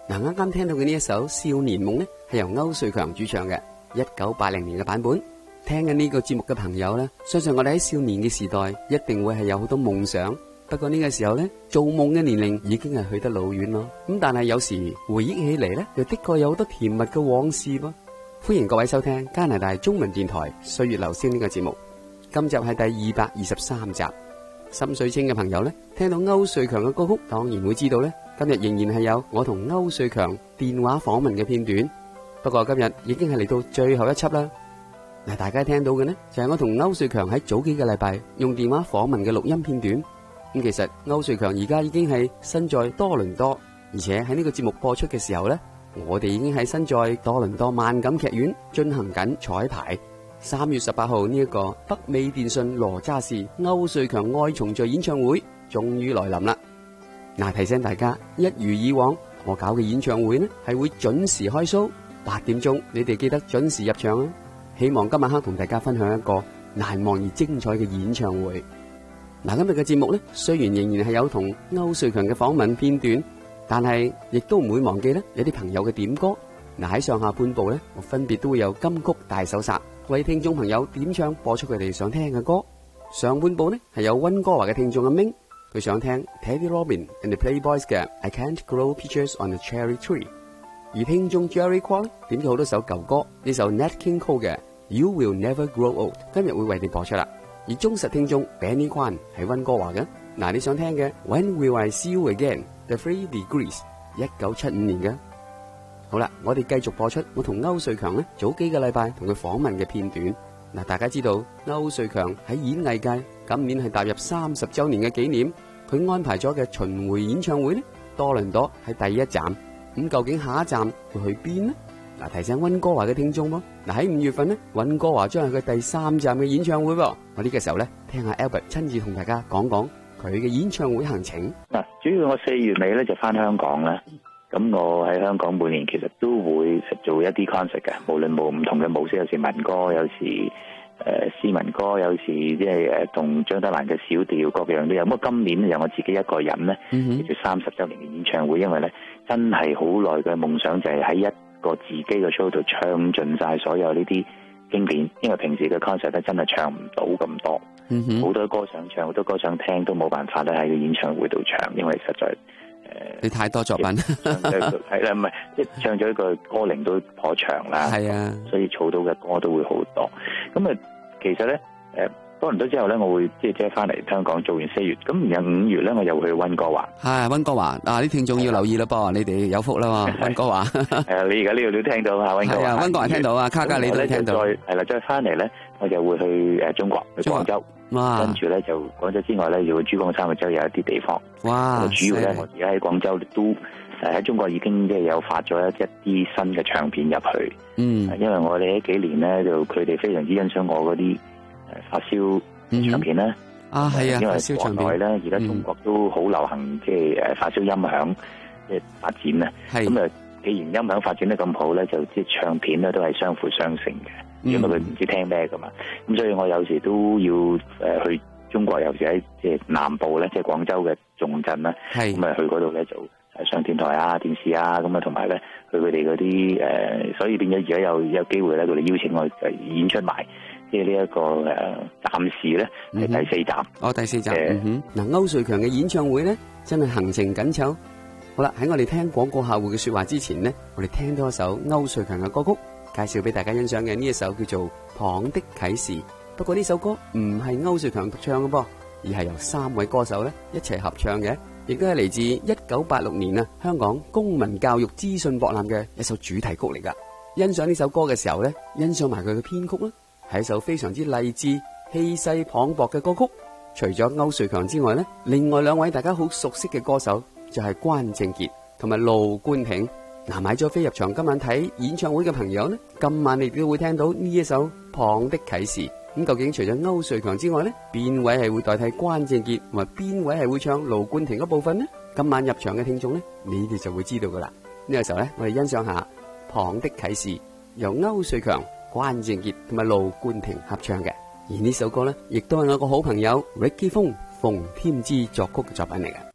嗱，啱啱聽到嘅呢一首《少年夢》呢，係由歐瑞強主唱嘅1980年嘅版本。聽緊呢個節目嘅朋友呢，相信我哋喺少年嘅時代一定會係有好多夢想。不過呢個時候呢，做夢嘅年齡已經係去得老遠咯。咁但係有時回憶起嚟呢，又的確有好多甜蜜嘅往事噃。歡迎各位收聽加拿大中文電台《歲月留聲》呢個節目。今集係第223集。心水清嘅朋友呢，聽到歐瑞強嘅歌曲，當然會知道呢，今日仍然係有我同歐瑞強電話訪問嘅片段。不過今日已經係嚟到最後一輯啦。嗱，大家聽到嘅呢，就係我同歐瑞強喺早幾個禮拜用電話訪問嘅錄音片段。咁其實歐瑞強而家已經係身在多倫多，而且喺呢個節目播出嘅時候呢，我哋已經係身在多倫多萬錦劇院進行緊彩排。3月18號呢一個北美電訊羅渣士歐瑞強愛重聚演唱會終於來臨啦！嗱，提醒大家，一如以往，我搞嘅演唱會呢係會準時開 show， 8點鐘，你哋記得準時入場啊！希望今晚黑同大家分享一個難忘而精彩嘅演唱會。嗱，今日嘅節目呢，雖然仍然係有同歐瑞強嘅訪問片段，但係亦都唔會忘記呢有啲朋友嘅點歌。嗱，喺上下半部呢，我分別都會有金曲大搜殺，為聽眾朋友點唱播出佢哋想聽嘅歌。上半部呢係有溫哥華嘅聽眾阿明，佢想聽 Teddy Robin and the Playboys 嘅 I Can't Grow Peaches on a Cherry Tree。而聽眾 Jerry Kwong 點咗好多首舊歌，呢首 Nat King Cole 嘅 You Will Never Grow Old 今日會為你播出啦。而忠實聽眾 Benny Kwan 係溫哥華嘅，嗱，你想聽嘅 When Will I See You Again The 3 Degrees 1975年嘅。好啦，我哋繼續播出我同歐瑞強呢早幾個禮拜同佢訪問嘅片段。嗱，大家知道歐瑞強喺演藝界今年係踏入30周年嘅紀念，佢安排咗嘅巡迴演唱會呢，多倫多係第一站。咁究竟下一站會去邊呢？嗱，提醒溫哥華嘅聽眾喎，嗱，喺5月份呢，溫哥華將係佢第3站嘅演唱會喎。我呢個時候呢，聽下 Albert 親自同大家講講佢嘅演唱會行程。 嗱，主要我4月尾咧就翻香港啦。咁我喺香港每年其實都會做一啲 concert 嘅，無論唔同嘅模式，有時民歌，有時詩民歌，有時即係同張德蘭嘅小調各樣都有。咁今年由我自己一個人咧，叫做30周年嘅演唱會，因為咧真係好耐嘅夢想就係喺一個自己嘅 show 度唱盡晒所有呢啲經典，因為平時嘅 concert 咧真係唱唔到咁多，好多歌想唱，好多歌想聽，都冇辦法咧喺個演唱會度唱，因為實在你太多作品係啦，唔係即係唱咗一個歌齡都頗長啦，係啊，所以儲到嘅歌都會好多。咁啊，其實咧多倫多之後咧，我會即係翻嚟香港做完4月，咁然後5月咧，我又去溫哥華。係溫哥華，啲聽眾要留意啦噃，你哋有福啦嘛，溫哥華。係啊，你而家呢度都聽到啊，溫哥華。係啊，溫哥華聽到啊，卡加你都聽到。係啦，再翻嚟咧，我就會去中國，去廣州。哇！跟住咧就廣州之外咧，要去珠江三角洲有一啲地方。哇！主要咧，我而家喺廣州都喺中國已經即係有發咗一啲新嘅唱片入去。因為我哋呢幾年咧，就佢哋非常之欣賞我嗰啲發燒唱片啦。係啊，因為國內咧而家中國都好流行即係發燒音響嘅發展啊。咁啊，既然音響發展得咁好咧，就即係唱片咧都係相輔相成嘅。因為佢唔知聽咩噶嘛，咁所以我有時都要去中國，有時喺即係南部咧，即係廣州嘅重鎮啦，咁啊去嗰度咧就上電台啊、電視啊，咁啊同埋咧去佢哋嗰啲所以變咗而家有機會咧，佢哋邀請我演出埋，即係呢一個暫時咧係第4站。第4站。嗱，歐瑞強嘅演唱會咧，真係行程緊湊。好啦，喺我哋聽廣告客戶嘅說話之前呢，我哋聽多一首歐瑞強嘅歌曲。介紹俾大家欣賞嘅呢一首叫做《蚌的啟示》，不過呢首歌唔係歐瑞強獨唱嘅噃，而係由3位歌手咧一齊合唱嘅，亦都係嚟自1986年啊香港公民教育資訊博覽嘅一首主題曲嚟噶。欣賞呢首歌嘅時候咧，欣賞埋佢嘅編曲啦，係一首非常之勵志、氣勢磅礴嘅歌曲。除咗歐瑞強之外咧，另外2位大家好熟悉嘅歌手就係關正傑同埋盧冠廷。嗱，買咗飛入場今晚睇演唱會嘅朋友呢，今晚你都會聽到呢一首《蚌的啟示》。咁究竟除咗歐瑞強之外呢，邊位係會代替關正傑，同埋邊位係會唱盧冠廷嗰部分呢？今晚入場嘅聽眾呢，你哋就會知道噶啦。呢個時候呢，我哋欣賞下《蚌的啟示》，由歐瑞強、關正傑同埋盧冠廷合唱嘅。而呢首歌呢，亦都係我個好朋友 Ricky 馮添枝作曲嘅作品嚟嘅。